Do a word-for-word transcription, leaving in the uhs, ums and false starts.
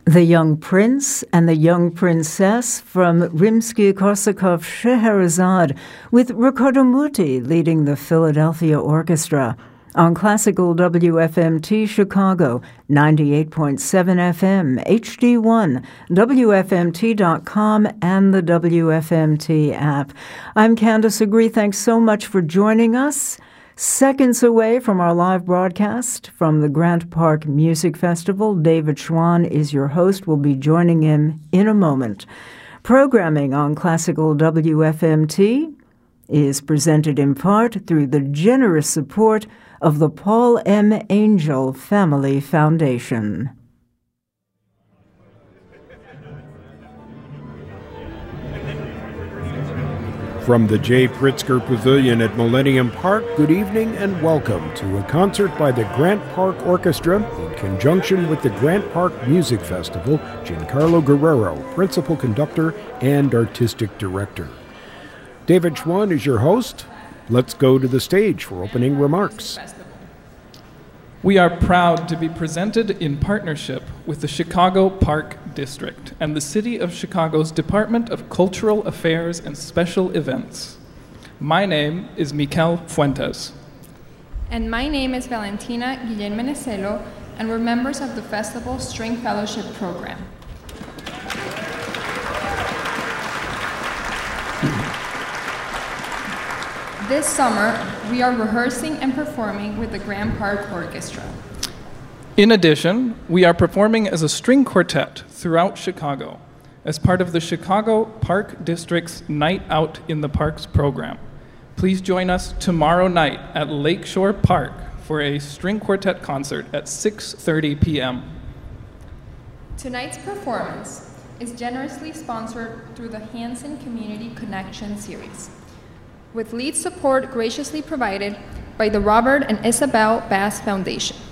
The Young Prince and the Young Princess from Rimsky-Korsakov's Scheherazade, with Riccardo Muti leading the Philadelphia Orchestra. On Classical W F M T Chicago, ninety-eight point seven F M, H D one, W F M T dot com, and the W F M T app. I'm Candace Agree. Thanks so much for joining us. Seconds away from our live broadcast from the Grant Park Music Festival, David Schwann is your host. We'll be joining him in a moment. Programming on Classical W F M T is presented in part through the generous support of the Paul M. Angel Family Foundation. From the J. Pritzker Pavilion at Millennium Park, good evening and welcome to a concert by the Grant Park Orchestra in conjunction with the Grant Park Music Festival. Giancarlo Guerrero, principal conductor and artistic director. David Schwann is your host. Let's go to the stage for opening remarks. We are proud to be presented in partnership with the Chicago Park District and the City of Chicago's Department of Cultural Affairs and Special Events. My name is Mikel Fuentes. And my name is Valentina Guillen Menecelo, and we're members of the festival's String Fellowship Program. This summer, we are rehearsing and performing with the Grant Park Orchestra. In addition, we are performing as a string quartet throughout Chicago as part of the Chicago Park District's Night Out in the Parks program. Please join us tomorrow night at Lakeshore Park for a string quartet concert at six thirty p.m. Tonight's performance is generously sponsored through the Hanson Community Connection series, with lead support graciously provided by the Robert and Isabel Bass Foundation.